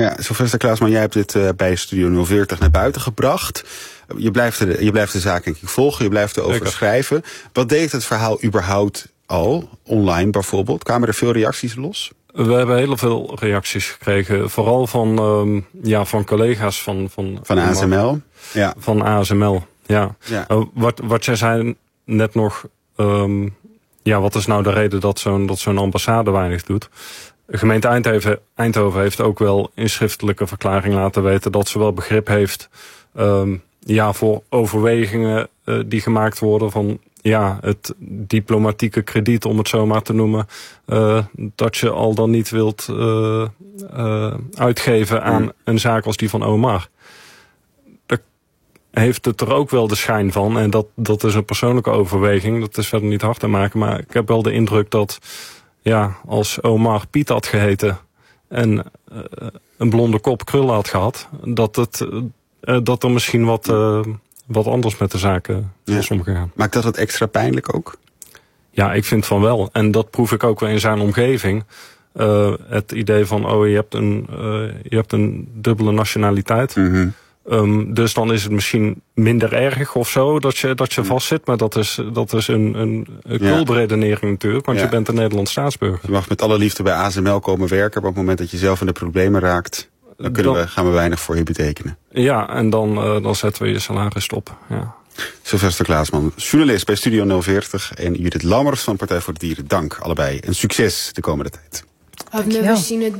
Ja, Sylvester Klaasman, jij hebt dit bij Studio 040 naar buiten gebracht. Je blijft de zaak denk ik volgen, je blijft erover schrijven. Wat deed het verhaal überhaupt al, online bijvoorbeeld? Kwamen er veel reacties los? We hebben heel veel reacties gekregen. Vooral van collega's van ASML? Ja. Van ASML, ja. Wat jij zei net nog... wat is nou de reden dat zo'n ambassade weinig doet? De gemeente Eindhoven heeft ook wel in schriftelijke verklaring laten weten... dat ze wel begrip heeft voor overwegingen die gemaakt worden... van het diplomatieke krediet, om het zo maar te noemen... dat je al dan niet wilt uitgeven aan een zaak als die van Omar. Daar heeft het er ook wel de schijn van. En dat is een persoonlijke overweging. Dat is verder niet hard te maken. Maar ik heb wel de indruk dat... als Omar Piet had geheten... en een blonde kop krullen had gehad... dat er misschien wat anders met de zaken is omgegaan. Maakt dat extra pijnlijk ook? Ja, ik vind van wel. En dat proef ik ook wel in zijn omgeving. Het idee van, je hebt een dubbele nationaliteit. Mm-hmm. Dus dan is het misschien minder erg of zo dat je vastzit. Maar dat is een kultredenering natuurlijk. Want je bent een Nederlands staatsburger. Je mag met alle liefde bij ASML komen werken. Maar op het moment dat je zelf in de problemen raakt... dan gaan we weinig voor je betekenen. Ja, en dan zetten we je salaris stop. Ja. Sylvester Klaasman, journalist bij Studio 040... en Judith Lammers van Partij voor de Dieren. Dank allebei en succes de komende tijd.